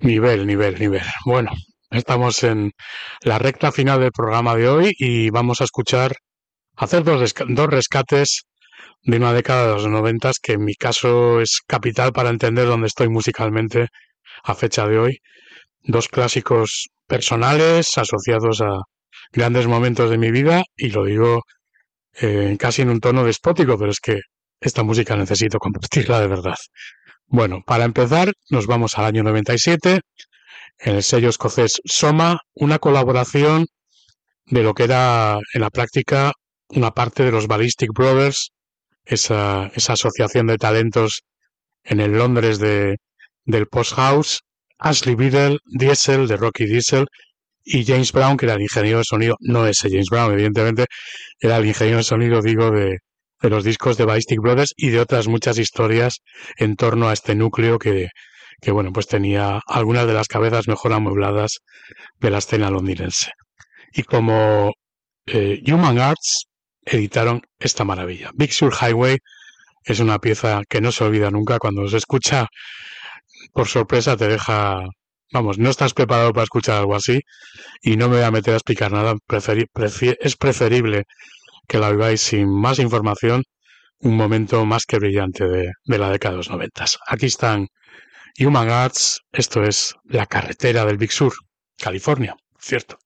Nivel. Bueno, estamos en la recta final del programa de hoy y vamos a hacer dos rescates de una década de los noventas que en mi caso es capital para entender dónde estoy musicalmente a fecha de hoy. Dos clásicos personales asociados a grandes momentos de mi vida y lo digo casi en un tono despótico, pero es que esta música necesito compartirla de verdad. Bueno, para empezar nos vamos al año 97, en el sello escocés Soma, una colaboración de lo que era en la práctica una parte de los Ballistic Brothers, esa asociación de talentos en el Londres del post-house, Ashley Biddle, Diesel, de Rocky Diesel, y James Brown, que era el ingeniero de sonido, no ese James Brown, evidentemente, era el ingeniero de sonido, digo, de los discos de Ballistic Brothers y de otras muchas historias en torno a este núcleo que bueno, pues tenía algunas de las cabezas mejor amuebladas de la escena londinense. Y como Human Arts editaron esta maravilla. Big Sur Highway es una pieza que no se olvida nunca. Cuando se escucha por sorpresa te deja, vamos, no estás preparado para escuchar algo así y no me voy a meter a explicar nada. Es preferible que la viváis sin más información, un momento más que brillante de la década de los 90. Aquí están Human Arts, esto es La carretera del Big Sur, California, cierto.